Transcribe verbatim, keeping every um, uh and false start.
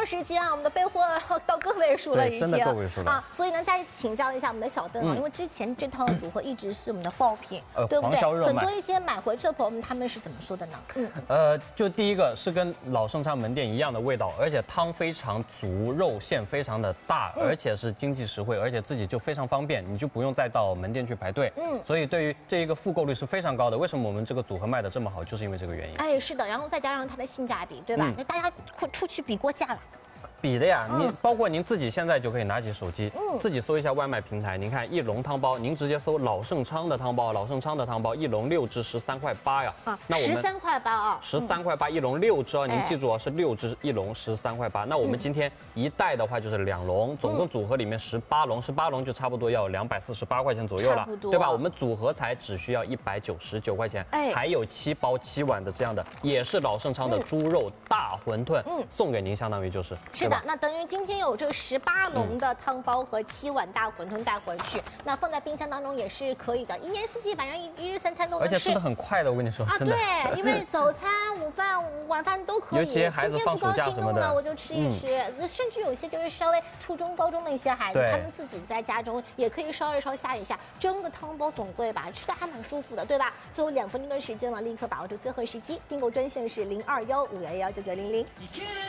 多时间啊，我们的备货到个位数了已经， 真的个位数了啊。所以呢，再请教一下我们的小邓啊， 嗯、 因为之前这套组合一直是我们的爆品， 呃， 对不对？很多一些买回去的朋友们他们是怎么说的呢？嗯， 呃，就第一个是跟老盛昌门店一样的味道，而且汤非常足，肉馅非常的大， 嗯、 而且是经济实惠，而且自己就非常方便，你就不用再到门店去排队。嗯，所以对于这一个复购率是非常高的。为什么我们这个组合卖的这么好，就是因为这个原因。 哎，是的，然后再加上它的性价比，对吧？那、嗯、大家会出去比过价了。 比的呀，您包括您自己现在就可以拿起手机， 嗯， 自己搜一下外卖平台，您看一笼汤包，您直接搜老盛昌的汤包，老盛昌的汤包一笼六只十三块八呀， 啊，那我们十三块八啊， 十三块八一笼六只哦，您记住哦，是六只一笼十三块八。那我们今天一袋的话就是两笼，总共组合里面十八笼，十八笼就差不多要两百四十八块钱左右了，对吧？我们组合才只需要一百九十九块钱，哎，还有七包七碗的这样的，也是老盛昌的猪肉大馄饨，嗯，送给您，相当于就是， 是的，那等于今天。有这个十八笼的汤包和七碗大馄饨带回去，嗯、那放在冰箱当中也是可以的，一年四季反正一一日三餐都能吃， 而且吃的很快的，我跟你说， 啊， 真的。 对，因为早餐、午饭、晚饭都可以。 尤其孩子放暑假什么的， 我就吃一吃。嗯、甚至有一些就是稍微初中、高中的一些孩子，他们自己在家中也可以烧一烧、下一下，蒸个汤包总归吧，吃的还蛮舒服的，对吧？最后两分钟的时间了，立刻把握住最后时机，订购专线是零二幺五幺幺九九零零。